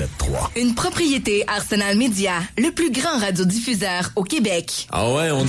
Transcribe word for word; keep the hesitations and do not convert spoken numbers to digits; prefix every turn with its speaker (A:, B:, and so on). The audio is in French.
A: sept trois.
B: Une propriété Arsenal Média, le plus grand radiodiffuseur au Québec.
A: Ah ouais, on